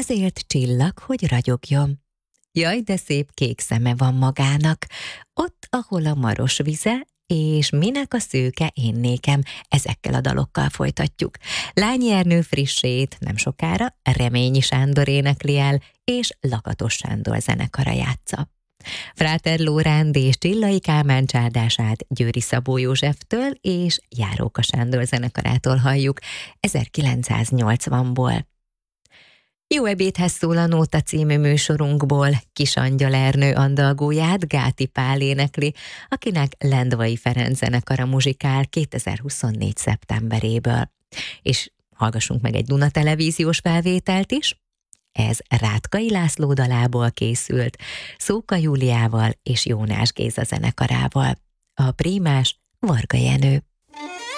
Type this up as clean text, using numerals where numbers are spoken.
azért csillag, hogy ragyogjon. Jaj, de szép kék szeme van magának, ott, ahol a maros vize, és minek a szőke én nékem, ezekkel a dalokkal folytatjuk. Lányi Ernő frissét nem sokára Reményi Sándor énekli el, és Lakatos Sándor zenekara játsza. Fráter Lóránd és Csillai Kálmán csárdását Győri Szabó Józseftől és Járóka Sándor zenekarától halljuk 1980-ból. Jó ebédhez szól a Nóta című műsorunkból. Kis Angyal Ernő andalgóját Gáti Pál énekli, akinek Lendvai Ferenc zenekara muzsikál 2024. szeptemberéből. És hallgassunk meg egy Duna televíziós felvételt is. Ez Rátkai László dalából készült, Szóka Júliával és Jónás Géza zenekarával. A prímás Varga Jenő.